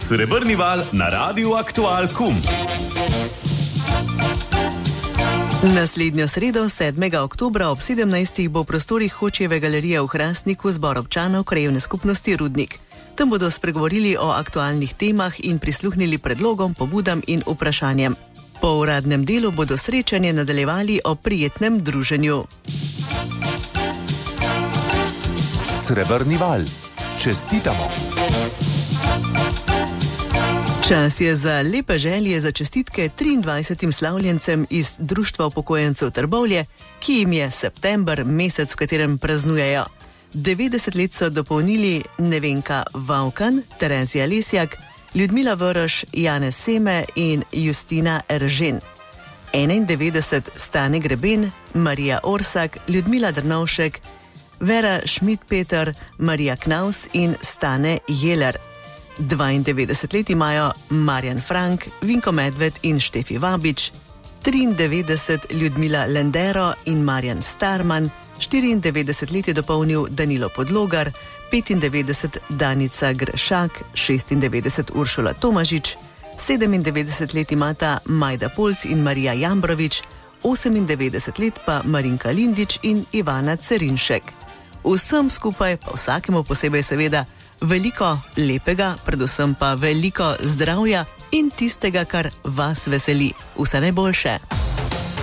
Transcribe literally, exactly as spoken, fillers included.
Srebrni val na Radiu Aktual Kum. Naslednjo sredo, sedmega oktobra ob sedemnajstih bo v prostorih Hočjeve galerije v Hrastniku zbor občanov krajevne skupnosti Rudnik. Tam bodo spregovorili o aktualnih temah in prisluhnili predlogom, pobudam in vprašanjem. Po uradnem delu bodo srečanje nadaljevali o prijetnem druženju. Srebrni val. Čestitamo. Čas je za lepe želje za čestitke triindvajsetim slavljencem iz Društva upokojencev Trbovlje, ki jim je september mesec, v katerem praznujejo. devetdeset let so dopolnili Nevenka Vavkan, Terezija Lesjak, Ljudmila Vrš, Janez Seme in Justina Eržen. enaindevetdeset Stane Greben, Marija Orsak, Ljudmila Drnovšek, Vera Šmit-Peter, Marija Knaus in Stane Jeler. dvaindevetdeset let imajo Marjan Frank, Vinko Medved in Štefi Vabič, triindevetdeset Ljudmila Lendero in Marjan Starman, štiriindevetdeset let je dopolnil Danilo Podlogar, petindevetdeset Danica Gršak, šestindevetdeset Uršula Tomažič, sedemindevetdeset let imata Majda Polc in Marija Jambrovič, osemindevetdeset let pa Marinka Lindič in Ivana Cerinšek. Vsem skupaj, pa vsakemu posebej seveda, veliko lepega, predvsem pa veliko zdravja in tistega, kar vas veseli. Vse najboljše.